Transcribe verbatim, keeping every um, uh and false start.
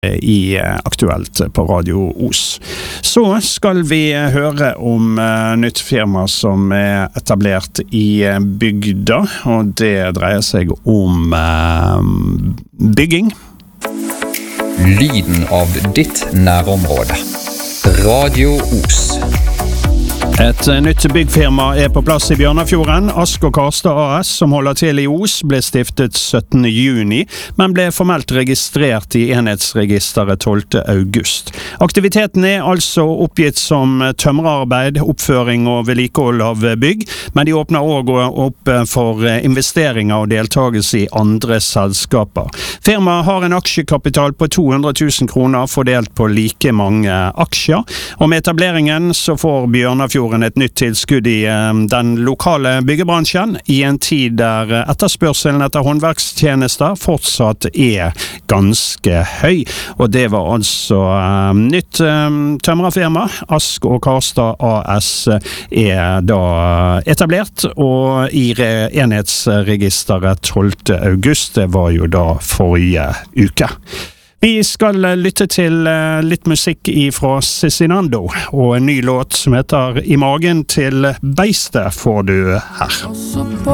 i Aktuelt på Radio Os. Så skal vi høre om uh, nytt firma som er etablert i bygda, og det dreier seg om uh, bygging. Lyden av ditt nærområde. Radio Os. Et nytt byggfirma er på plass i Bjørnafjorden. Ask og Karstad A S, som holder til i Os, ble stiftet syttende juni, men ble formelt registrert i enhetsregisteret tolvte august. Aktiviteten er altså oppgitt som tømrerarbeid, oppføring og vedlikehold av bygg, men de åpner også opp for investeringer og deltagelse i andre selskaper. Firmaet har en aksjekapital på to hundre tusen kroner fordelt på like mange aksjer, og med etableringen så får Bjørnafjorden et nytt tilskudd i um, den lokale byggebransjen i en tid der etterspørselen etter håndverkstjenester fortsatt er ganske høy. Og det var altså um, nytt um, tømrerfirma. Ask og Karstad A S er da etablert, og i enhetsregisteret tolvte august, det var jo da forrige uke. Vi skal lytte til litt musikk fra Cezinando, og en ny låt som heter I magen til beistet får du her.